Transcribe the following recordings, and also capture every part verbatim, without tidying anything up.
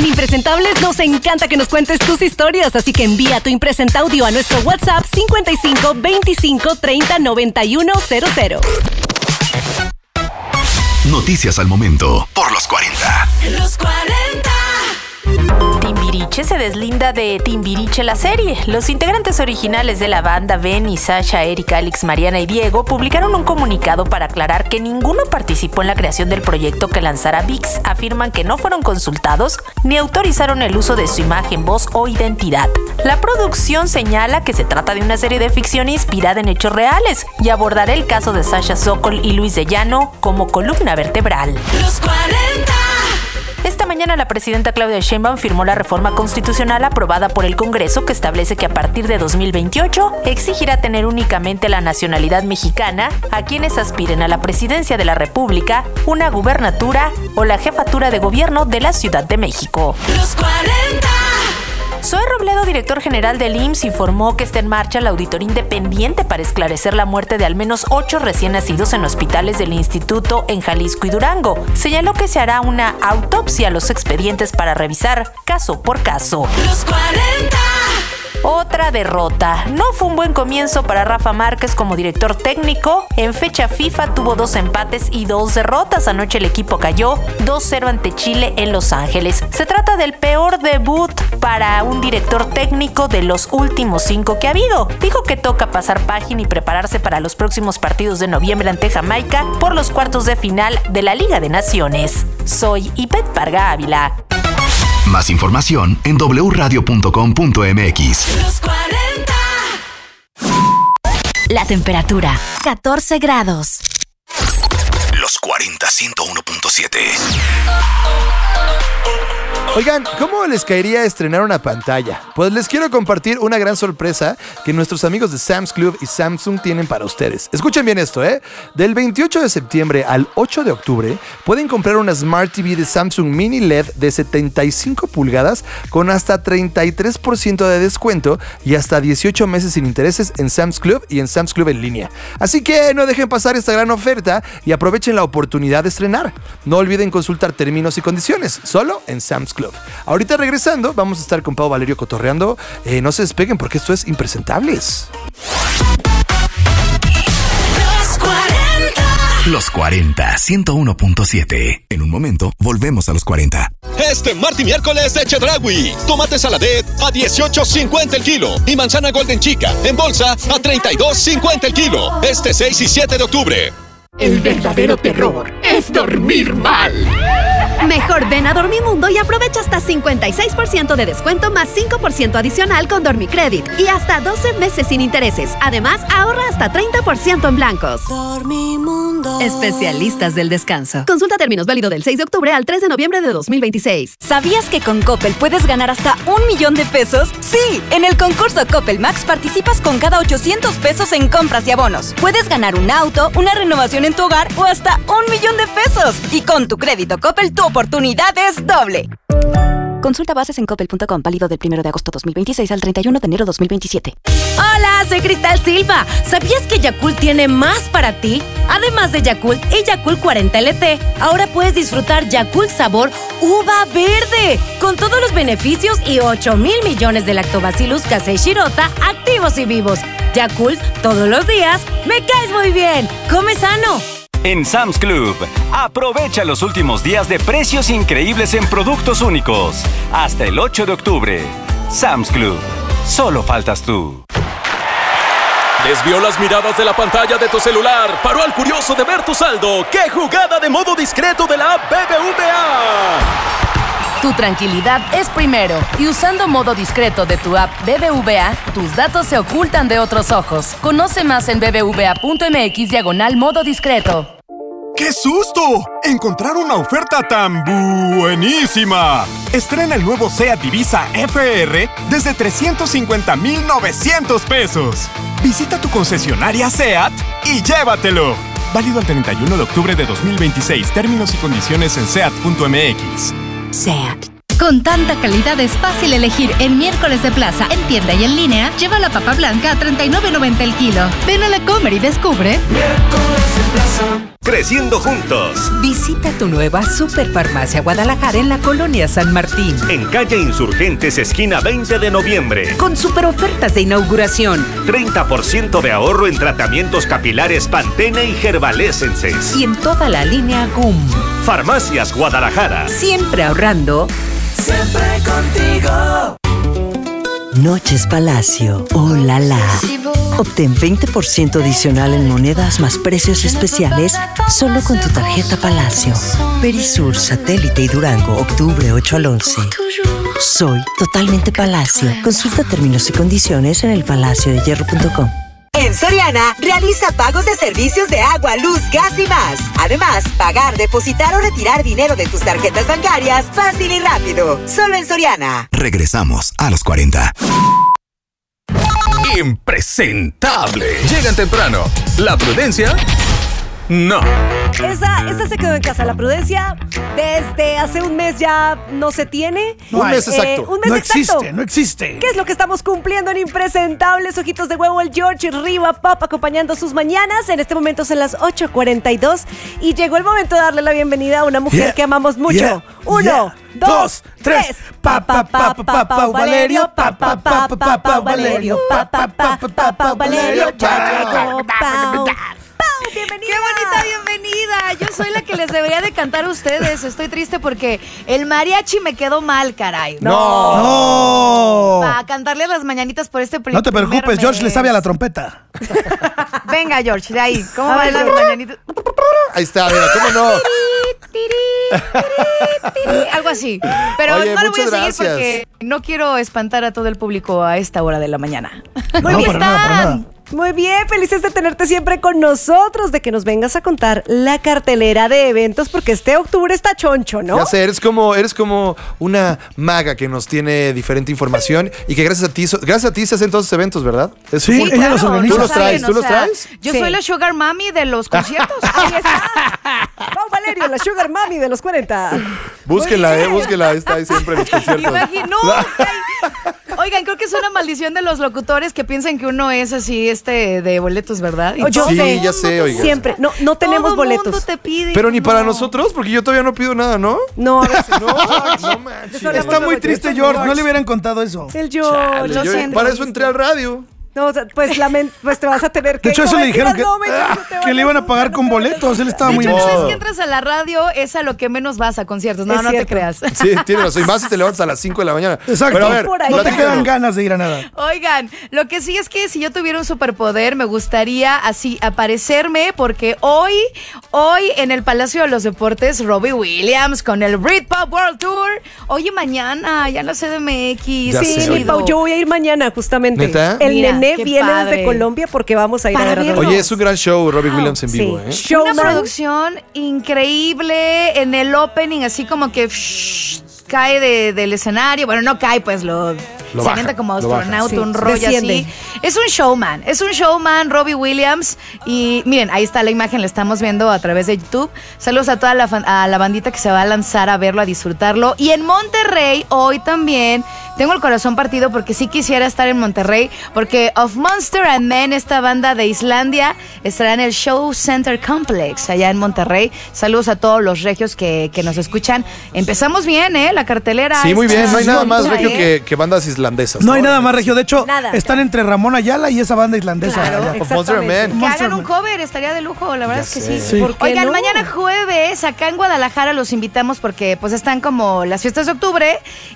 En Impresentables nos encanta que nos cuentes tus historias, así que envía tu Impresenta audio a nuestro WhatsApp cincuenta y cinco veinticinco treinta noventa y uno cero cero. Noticias al momento por los cuarenta. Los cuarenta. Timbiriche se deslinda de Timbiriche la serie. Los integrantes originales de la banda, Benny, Sasha, Erika, Alex, Mariana y Diego, publicaron un comunicado para aclarar que ninguno participó en la creación del proyecto que lanzará V I X. Afirman que no fueron consultados ni autorizaron el uso de su imagen, voz o identidad. La producción señala que se trata de una serie de ficción inspirada en hechos reales y abordará el caso de Sasha Sokol y Luis de Llano como columna vertebral. Los cuarenta. Esta mañana la presidenta Claudia Sheinbaum firmó la reforma constitucional aprobada por el Congreso que establece que a partir de dos mil veintiocho exigirá tener únicamente la nacionalidad mexicana a quienes aspiren a la presidencia de la República, una gubernatura o la jefatura de gobierno de la Ciudad de México. Los cuarenta. Zoe Robledo, director general del I M S S, informó que está en marcha la auditoría independiente para esclarecer la muerte de al menos ocho recién nacidos en hospitales del instituto en Jalisco y Durango. Señaló que se hará una autopsia a los expedientes para revisar caso por caso. Los cuarenta. Otra derrota. No fue un buen comienzo para Rafa Márquez como director técnico. En fecha FIFA tuvo dos empates y dos derrotas. Anoche el equipo cayó dos cero ante Chile en Los Ángeles. Se trata del peor debut para un director técnico de los últimos cinco que ha habido. Dijo que toca pasar página y prepararse para los próximos partidos de noviembre ante Jamaica por los cuartos de final de la Liga de Naciones. Soy Ivette Parga Ávila. Más información en doble u radio punto com punto m x. Los cuarenta. La temperatura, catorce grados. Los cuarenta, ciento uno punto siete. Oigan, ¿cómo les caería estrenar una pantalla? Pues les quiero compartir una gran sorpresa que nuestros amigos de Sam's Club y Samsung tienen para ustedes. Escuchen bien esto, ¿eh? Del veintiocho de septiembre al ocho de octubre pueden comprar una Smart T V de Samsung Mini L E D de setenta y cinco pulgadas con hasta treinta y tres por ciento de descuento y hasta dieciocho meses sin intereses en Sam's Club y en Sam's Club en línea. Así que no dejen pasar esta gran oferta y aprovechen la oportunidad de estrenar. No olviden consultar términos y condiciones, solo en Sam's Club. Ahorita regresando, vamos a estar con Pau Valerio cotorreando. Eh, no se despeguen porque esto es Impresentables. Los cuarenta. Los cuarenta, ciento uno punto siete. En un momento, volvemos a los cuarenta. Este martes y miércoles de Chedraui. Tomate saladet a dieciocho cincuenta el kilo. Y manzana golden chica en bolsa a treinta y dos cincuenta el kilo. Este seis y siete de octubre. El verdadero terror es dormir mal. Mejor ven a Dormimundo y aprovecha hasta cincuenta y seis por ciento de descuento más cinco por ciento adicional con Dormicredit y hasta doce meses sin intereses. Además, ahorra hasta treinta por ciento en blancos. Dormimundo. Especialistas del descanso. Consulta términos válido del seis de octubre al tres de noviembre de dos mil veintiséis. ¿Sabías que con Coppel puedes ganar hasta un millón de pesos? Sí, en el concurso Coppel Max participas con cada ochocientos pesos en compras y abonos. Puedes ganar un auto, una renovación en tu hogar o hasta un millón de pesos. Y con tu crédito Coppel, tu oportunidad es doble. Consulta bases en coppel punto com, válido del primero de agosto dos mil veintiséis al treinta y uno de enero dos mil veintisiete. Hola, soy Cristal Silva. ¿Sabías que Yakult tiene más para ti? Además de Yakult y Yakult cuarenta L T, ahora puedes disfrutar Yakult sabor uva verde, con todos los beneficios y ocho mil millones de lactobacillus casei shirota activos y vivos. Yakult, todos los días, me caes muy bien. Come sano. En Sam's Club, aprovecha los últimos días de precios increíbles en productos únicos. Hasta el ocho de octubre. Sam's Club. Solo faltas tú. Desvió las miradas de la pantalla de tu celular. Paró al curioso de ver tu saldo. ¡Qué jugada de modo discreto de la app B B V A! Tu tranquilidad es primero. Y usando modo discreto de tu app B B V A, tus datos se ocultan de otros ojos. Conoce más en bbva punto mx diagonal modo discreto. ¡Qué susto! Encontrar una oferta tan buenísima. Estrena el nuevo SEAT Divisa F R desde trescientos cincuenta mil novecientos pesos. Visita tu concesionaria SEAT y llévatelo. Válido el treinta y uno de octubre de dos mil veintiséis. Términos y condiciones en seat punto mx. SEAT. Con tanta calidad es fácil elegir en Miércoles de Plaza, en tienda y en línea. Lleva la papa blanca a treinta y nueve noventa el kilo. Ven a la Comer y descubre. Miércoles de Plaza. Creciendo juntos. Visita tu nueva Superfarmacia Guadalajara en la colonia San Martín. En calle Insurgentes, esquina veinte de noviembre. Con super ofertas de inauguración. treinta por ciento de ahorro en tratamientos capilares Pantene y Herbal-Essences. Y en toda la línea G U M. Farmacias Guadalajara. Siempre ahorrando. Siempre contigo. Noches Palacio. ¡Oh, la, la! Obtén veinte por ciento adicional en monedas más precios especiales solo con tu tarjeta Palacio. Perisur, Satélite y Durango, octubre ocho al once. Soy totalmente Palacio. Consulta términos y condiciones en el palacio de hierro punto com. En Soriana, realiza pagos de servicios de agua, luz, gas y más. Además, pagar, depositar o retirar dinero de tus tarjetas bancarias fácil y rápido. Solo en Soriana. Regresamos a los cuarenta. Impresentable. Llegan temprano. La prudencia, no. Esa, esa se quedó en casa. La prudencia, desde hace un mes ya no se tiene. No un mes exacto. Eh, un mes no exacto. existe, no existe. ¿Qué es lo que estamos cumpliendo en Impresentables? Ojitos de huevo, el George Riva Pop acompañando sus mañanas. En este momento son las ocho cuarenta y dos y llegó el momento de darle la bienvenida a una mujer Yeah, que amamos mucho. yeah, Uno, yeah. dos, Dos, tres. tres. Pa, pa, pa, pa, pa, pa, Valerio. Pa, pa, pa, pa, pa, pa, Valerio. Pa, pa, pa, pa, pa, pa, Valerio. Ya llegó, Pau. Bienvenida. ¡Qué bonita bienvenida! Yo soy la que les debería de cantar a ustedes. Estoy triste porque el mariachi me quedó mal, caray. No. No. Para cantarle las mañanitas por este primer No te preocupes, George le sabe a la trompeta. Venga, George, de ahí. ¿Cómo A van ver, las George. mañanitas? Ahí está, mira, ¿cómo no? Algo así. Pero Oye, no lo voy a muchas seguir gracias. porque no quiero espantar a todo el público a esta hora de la mañana. Muy No, bien, para nada, para nada. Muy bien, felices de tenerte siempre con nosotros, de que nos vengas a contar la cartelera de eventos, porque este octubre está choncho, ¿no? Ya sé, eres como, eres como una maga que nos tiene diferente información y que gracias a ti, so- gracias a ti se hacen todos esos eventos, ¿verdad? Es Sí, full- ella los organiza. ¿Tú los saben, traes? o ¿Tú los sea, traes? Yo Sí. soy la sugar mami de los conciertos. Ahí está. Pau Valerio, la sugar mami de los cuarenta. Búsquenla, eh, búsquenla, está ahí siempre en los conciertos. Imagino. Oigan, creo que es una maldición de los locutores que piensan que uno es así, este, de boletos, ¿verdad? Y Oh, yo Sí, sé. ya sé, oiga. Siempre. No, no tenemos todo boletos. mundo te pide. Pero ni no. para nosotros, porque yo todavía no pido nada, ¿no? No, a veces. No, no manches. Eso hablamos Está muy luego, triste, George. George. No le hubieran contado eso. El George. Chale, lo yo- siento. para eso entré al radio. No, o sea, pues, lamen- pues te vas a tener que... De hecho, eso no le me dijeron digas, que, no me digas, no te que vayas, le iban a no, pagar no con te vayas. boletos. Él estaba De muy hecho, una vez emocionado. que entras a la radio es a lo que menos vas a conciertos. No, Es no te cierto. creas. Sí, tienes razón. Y más si te levantas a las cinco de la mañana. Exacto. Pero a ver, Por ahí. No te platícanos. quedan ganas de ir a nada. Oigan, lo que sí es que si yo tuviera un superpoder, me gustaría así aparecerme, porque hoy, hoy en el Palacio de los Deportes, Robbie Williams con el Britpop World Tour. Hoy y mañana, ya en la C D M X. Ya Sí, sé, mi oye. Pau, yo voy a ir mañana justamente. ¿Neta? El Mira, nené qué viene padre. desde Colombia porque vamos a ir Para a ver a verlo. Robbie. Oye, es un gran show, Robbie Williams en vivo, Sí. ¿eh? Showman. Una producción increíble en el opening, así como que shh, cae de- del escenario. Bueno, no cae, pues lo, Lo se baja, avienta como lo baja. astronauta, Sí, un rollo desciende. así. Es un showman, es un showman, Robbie Williams. Y miren, ahí está la imagen, la estamos viendo a través de YouTube. Saludos a toda la, fan- a la bandita que se va a lanzar a verlo, a disfrutarlo. Y en Monterrey, hoy también, tengo el corazón partido porque sí quisiera estar en Monterrey, porque Of Monster and Men, esta banda de Islandia, estará en el Show Center Complex allá en Monterrey. Saludos a todos los regios que, que nos escuchan. Empezamos bien, ¿eh? La cartelera. Sí, muy está bien. No hay nada más bonita, regio ¿eh? que, que bandas islandesas. No hay nada más regio. De hecho, Nada. están entre Ramón Ayala y esa banda islandesa. Claro. allá. Of Monster and Men. Que Monster hagan un Man. cover, estaría de lujo, la verdad Ya es que sé. sí. Sí. ¿Por qué Oigan, no? mañana jueves, acá en Guadalajara los invitamos porque pues están como las fiestas de octubre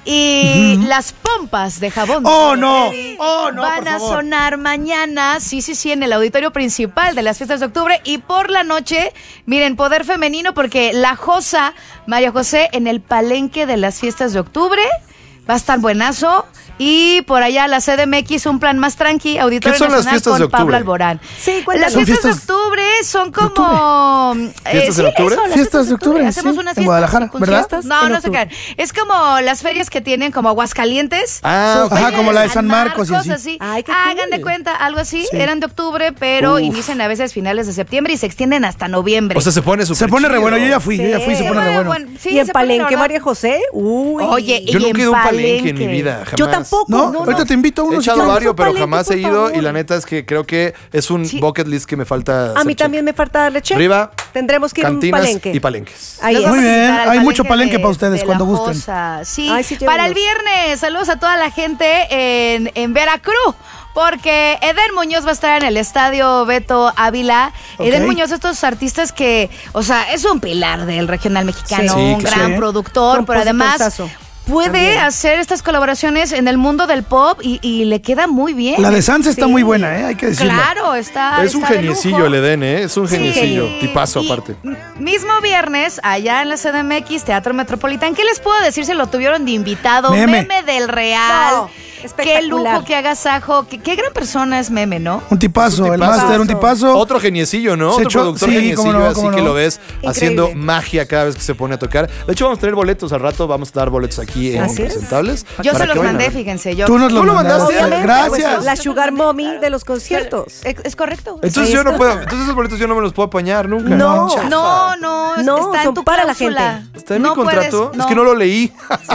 y las pompas de jabón. de Oh, Robbie no. Williams Oh, no, van por a favor. sonar mañana, sí, sí, sí, en el auditorio principal de las fiestas de octubre y por la noche, miren, poder femenino porque la Josa, María José, en el palenque de las fiestas de octubre. Va a estar buenazo. Y por allá la C D M X, un plan más tranqui, Auditorio ¿Qué son las Nacional fiestas con de octubre? Pablo Alborán. Sí, Las ¿Son fiestas, fiestas de octubre son como... ¿Fiestas eh, en octubre? eso, las Fiestas de octubre, Hacemos sí, unas en fiestas Guadalajara, con ¿verdad? fiestas No, en no se octubre. crean. Es como las ferias que tienen como Aguascalientes. Ah, Ajá, como la de San Marcos y así. así. Ay, qué Hagan cool. de cuenta, algo así. Sí. Eran de octubre, pero Uf. inician a veces finales de septiembre y se extienden hasta noviembre. O sea, se pone súper Se pone re chido. bueno, yo ya fui, yo ya fui, se Sí. pone re bueno. Bueno, sí, y en se pone, Palenque, ¿verdad? María José. Uy. Oye, Yo y nunca he ido a un palenque en mi Palenque. vida, jamás. Yo tampoco. ¿No? no, Ahorita no. te invito a He uno. si echado quieres. varios, pero Palenque, jamás he por ido favor. y la neta es que creo que es un Sí. bucket list que me falta. A hacer mí check. también me falta darle check. Arriba, Tendremos que ir a un cantinas palenque. y palenques. Ahí Los es. vamos Muy a bien, invitar al hay mucho palenque de- para ustedes, de cuando La gusten. Josa. Sí, Ay, sí, para el llévenos. viernes. Saludos a toda la gente en, en Veracruz. Porque Eden Muñoz va a estar en el estadio Beto Ávila. Ok. Eden Muñoz, estos artistas que, o sea, es un pilar del regional mexicano, Sí. un Sí, gran sí. productor, pero además Compositorzazo. puede También. hacer estas colaboraciones en el mundo del pop y, y le queda muy bien. La de Sansa está Sí. muy buena, ¿eh? Hay que decirlo. Claro, está. Es un está de geniecillo lujo. el Edén, ¿eh? Es un Sí. geniecillo. Tipazo, Y aparte. m- Mismo viernes, allá en la C D M X, Teatro Metropolitán. ¿Qué les puedo decir? Se lo tuvieron de invitado. Meme. Meme del Real. No, Qué espectacular. lujo, qué agasajo. Qué, qué gran persona es Meme, ¿no? Un tipazo, Un el tipazo. máster, un tipazo. Otro geniecillo, ¿no? Se Otro echó- productor sí, geniecillo, cómo no, así cómo que no. lo ves Increíble. haciendo magia cada vez que se pone a tocar. De hecho, vamos a tener boletos al rato, vamos a dar boletos aquí en Así es. Presentables. Yo para se los que vayan a mandé, ver. fíjense. Yo, Tú nos lo ¿Tú lo mandaste. mandaste? Gracias. La Sugar Mommy de los conciertos. Es, es correcto. Entonces Ahí yo no está. puedo, entonces esos boletos yo no me los puedo apañar nunca. No. Chafa. No, no, es- No, está en son tu para la cláusula. gente. ¿Está en No mi contrato? puedes, Es que no lo leí.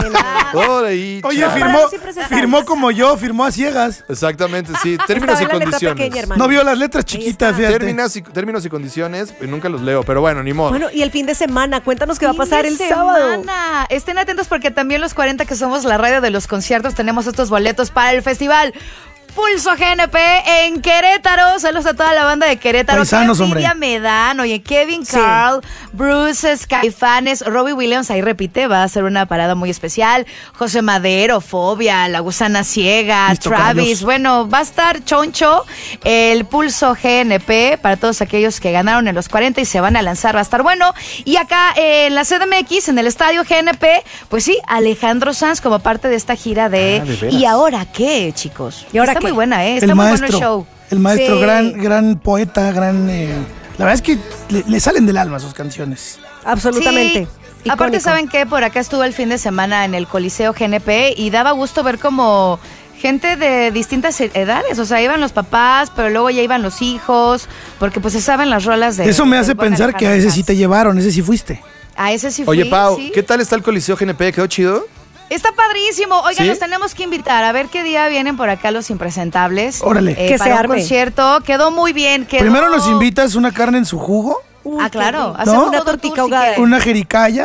no lo leí. Oye, chafa. firmó, Para los impresentables. firmó como yo, firmó a ciegas. Exactamente, sí. Términos Estaba y en la letra condiciones. pequeña, hermano. No vio las letras chiquitas, fíjate. Términos y, términos y condiciones, y nunca los leo, pero bueno, ni modo. Bueno, y el fin de semana, cuéntanos qué va a Fin pasar de el sábado. semana. Estén atentos porque también los cuarenta que somos la radio de los conciertos tenemos estos boletos para el festival Pulso G N P en Querétaro. Saludos a toda la banda de Querétaro. Paisanos, Qué hombre. envidia me dan. Oye, Kevin Sí. Carl, Bruce, Skyfanes, Robbie Williams, ahí repite, va a ser una parada muy especial. José Madero, Fobia, La Gusana Ciega, Mis Travis. tocayos. Bueno, va a estar choncho el Pulso G N P para todos aquellos que ganaron en los cuarenta y se van a lanzar. Va a estar bueno. Y acá eh, en la C D M X, en el estadio G N P, pues sí, Alejandro Sanz como parte de esta gira de... Ah, ¿de veras? ¿Y ahora qué, chicos? ¿Y ahora Está qué? muy buena, ¿eh? Está El muy maestro. bueno el show. El maestro, Sí. gran, gran poeta, gran. eh, la verdad es que le, le salen del alma sus canciones. Absolutamente. Sí. Aparte, Icónico. ¿saben qué? Por acá estuvo el fin de semana en el Coliseo G N P y daba gusto ver como gente de distintas edades. O sea, iban los papás, pero luego ya iban los hijos, porque pues se saben las rolas de... Eso me del hace buen pensar que a Alejandro ese sí te llevaron, ese sí fuiste. Sanz. A ese sí fui, Oye, Pau, sí. ¿qué tal está el Coliseo G N P? ¿Quedó chido? Está padrísimo. Oigan, ¿Sí? los tenemos que invitar. A ver qué día vienen por acá los impresentables. Órale. Eh, Que para se un arme. concierto. Quedó muy bien. Quedó... Primero nos invitas una carne en su jugo, Uy, Ah, qué claro. rico. Hacemos Una todo un tortica tour si ahogada. quieren. una jericaya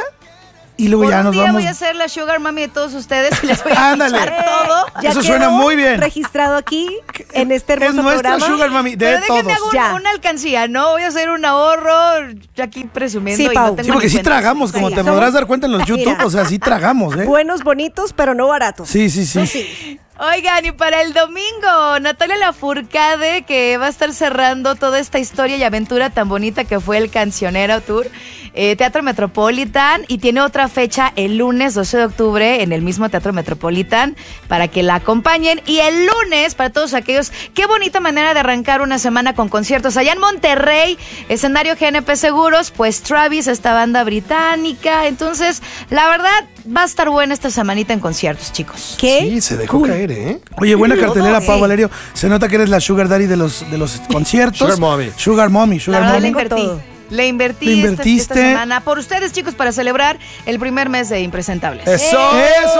y luego Por ya un nos día vamos. voy a ser la sugar mami de todos ustedes y les voy a Ándale. echar todo. Ya Eso quedó suena muy bien. registrado aquí en este hermoso Es nuestra programa. sugar mami de Pero déjenme todos. hago un- Ya. una alcancía, ¿no? Voy a hacer un ahorro yo aquí presumiendo Sí, y Pau. no tengo Sí, porque ni sí cuenta. tragamos, como Sí, te somos- podrás dar cuenta en los YouTube, Mira. o sea, sí tragamos, ¿eh? Buenos, bonitos, pero no baratos. Sí, sí, sí. Eso sí. Oigan, y para el domingo, Natalia Lafourcade, que va a estar cerrando toda esta historia y aventura tan bonita que fue el Cancionero Tour, eh, Teatro Metropolitan, y tiene otra fecha el lunes doce de octubre en el mismo Teatro Metropolitan para que la acompañen. Y el lunes, para todos aquellos, qué bonita manera de arrancar una semana con conciertos. Allá en Monterrey, escenario G N P Seguros, pues Travis, esta banda británica. Entonces, la verdad, va a estar buena esta semanita en conciertos, chicos. ¿Qué? Sí, se dejó caer, ¿eh? Oye, buena cartelera, Sí. Pau Valerio. Se nota que eres la sugar daddy de los, de los conciertos. Sugar mommy. Sugar mommy, La sugar verdad, le mommy. invertí. todo. Le invertí Le esta- invertiste. Esta, semana por ustedes, chicos, para celebrar el primer mes de Impresentables. ¡Eso! ¡Eh! ¡Eso,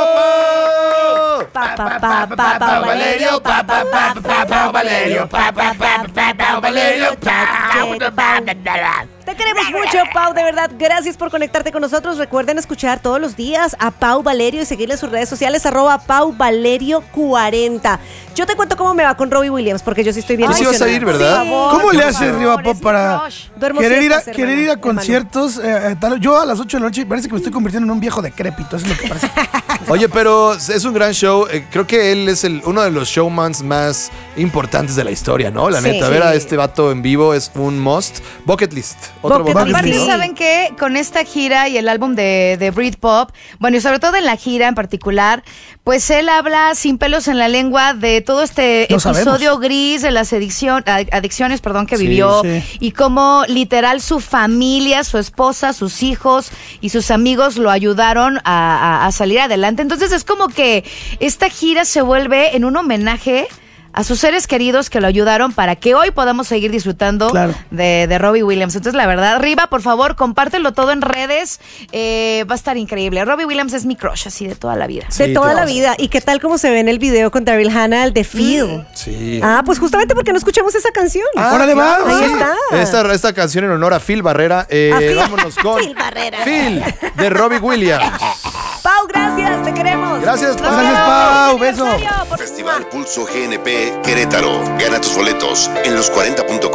Pau! Pa, pa, pa, pa, pa, Valerio, pa, pa, pa, pa, pa, Valerio, pa, pa, pa, pa, pa, Valerio, Te queremos mucho, Pau, de verdad. Gracias por conectarte con nosotros. Recuerden escuchar todos los días a Pau Valerio y seguirle en sus redes sociales, arroba Pau Valerio cuarenta. Yo te cuento cómo me va con Robbie Williams, porque yo sí estoy bien Tú sí vas a emocionada. ir, ¿verdad? Sí, por ¿Cómo le favor. haces, Riva Pop, para Duermo querer ir a, siestas, querer ir a hermano, conciertos? eh, eh, tal- yo a las ocho de la noche parece que me estoy convirtiendo en un viejo decrépito, eso es lo que parece. Oye, pero es un gran show. Eh, creo que él es el, uno de los showmans más importantes de la historia, ¿no? La Sí. neta, ver a este vato en vivo es un must. Bucket list. Otro Bucket bucket, list. Aparte, list. Sí. ¿saben qué? Con esta gira y el álbum de, de Britpop, bueno, y sobre todo en la gira en particular, Pues él habla sin pelos en la lengua de todo este No episodio sabemos. gris de las adicción, adicciones perdón, que Sí, vivió sí. y cómo literal su familia, su esposa, sus hijos y sus amigos lo ayudaron a, a- a salir adelante. Entonces es como que esta gira se vuelve en un homenaje a sus seres queridos que lo ayudaron para que hoy podamos seguir disfrutando Claro. de, de Robbie Williams. Entonces, la verdad, Riva, por favor, compártelo todo en redes. Eh, va a estar increíble. Robbie Williams es mi crush, así de toda la vida. De toda la vida. ¿Y qué tal como se ve en el video con Daryl Hannah, el de Feel? Sí. Ah, pues justamente porque no escuchamos esa canción. Ah, órale, va, claro, Ahí sí. está. Esta, esta canción en honor a Phil Barrera. Eh, A Phil. vámonos con Phil Barrera. Phil de Robbie Williams. Pau, gracias, te queremos. Gracias, Pau. Gracias, Pau. Beso. Aniversario, por- Festival Pulso G N P Querétaro. Gana tus boletos en los cuarenta punto com.